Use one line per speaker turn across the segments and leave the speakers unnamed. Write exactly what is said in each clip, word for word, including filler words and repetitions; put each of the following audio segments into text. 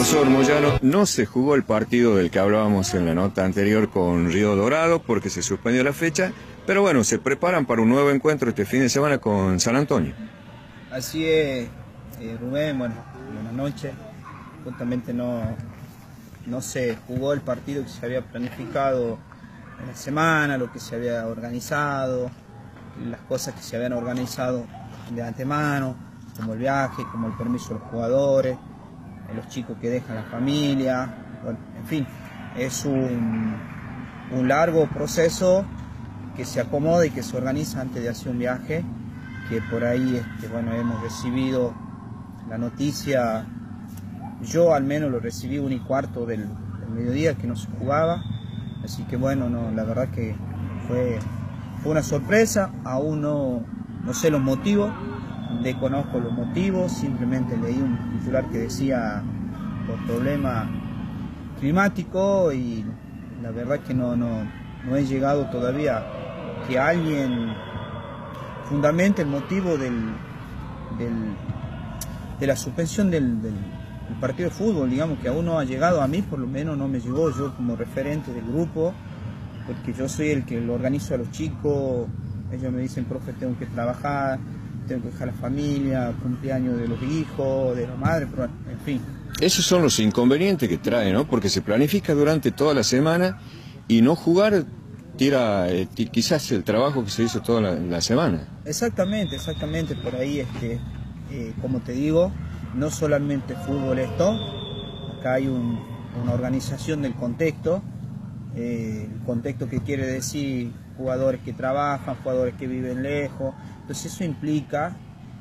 Profesor Moyano, no se jugó el partido del que hablábamos en la nota anterior con Río Dorado porque se suspendió la fecha, pero bueno, se preparan para un nuevo encuentro este fin de semana con San Antonio.
Así es, eh, Rubén, bueno, buenas noches. Justamente no, no se jugó el partido que se había planificado en la semana, lo que se había organizado, las cosas que se habían organizado de antemano, como el viaje, como el permiso de los jugadores, los chicos que dejan la familia, bueno, en fin, es un, un largo proceso que se acomoda y que se organiza antes de hacer un viaje, que por ahí este, bueno, hemos recibido la noticia, yo al menos lo recibí un y cuarto del, del mediodía que no se jugaba, así que bueno, no, la verdad que fue, fue una sorpresa, aún no, no sé los motivos, desconozco los motivos, simplemente leí un titular que decía por problema climático y la verdad que no, no, no he llegado todavía que alguien fundamente el motivo del, del, de la suspensión del, del, del partido de fútbol, digamos que aún no ha llegado a mí, por lo menos no me llegó yo como referente del grupo, porque yo soy el que lo organizo a los chicos, ellos me dicen, profe, tengo que trabajar, tengo que dejar la familia, cumpleaños de los hijos, de la madre, pero en fin.
Esos son los inconvenientes que trae, ¿no? Porque se planifica durante toda la semana y no jugar tira eh, quizás el trabajo que se hizo toda la, la semana.
Exactamente, exactamente, por ahí, este, eh, como te digo, no solamente fútbol esto, acá hay un, una organización del contexto, eh, el contexto que quiere decir jugadores que trabajan, jugadores que viven lejos, entonces eso implica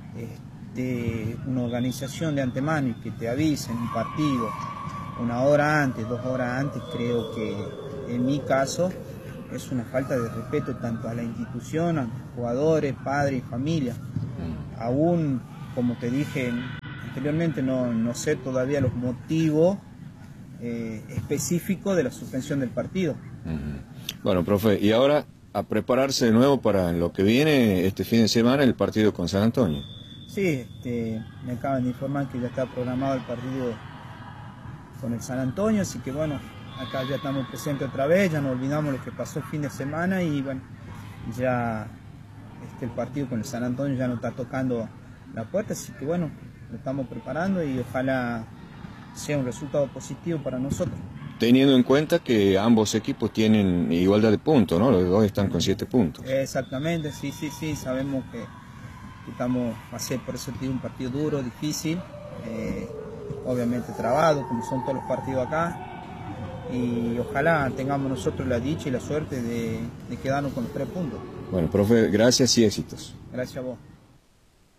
este, una organización de antemano y que te avisen un partido una hora antes, dos horas antes, creo que en mi caso es una falta de respeto tanto a la institución, a los jugadores, padres y familia. Aún, como te dije anteriormente, no, no sé todavía los motivos eh, específicos de la suspensión del partido.
Uh-huh. Bueno, profe, y ahora a prepararse de nuevo para lo que viene este fin de semana, el partido con San Antonio.
Sí, este, me acaban de informar que ya está programado el partido con el San Antonio, así que bueno, acá ya estamos presentes otra vez, ya no olvidamos lo que pasó el fin de semana y bueno, ya este, el partido con el San Antonio ya nos está tocando la puerta, así que bueno, lo estamos preparando y ojalá sea un resultado positivo para nosotros.
Teniendo en cuenta que ambos equipos tienen igualdad de puntos, ¿no? Los dos están con siete puntos.
Exactamente, sí, sí, sí, sabemos que, que estamos a hacer por eso un partido duro, difícil, eh, obviamente trabado, como son todos los partidos acá, y ojalá tengamos nosotros la dicha y la suerte de, de quedarnos con los tres puntos.
Bueno, profe, gracias y éxitos.
Gracias a vos.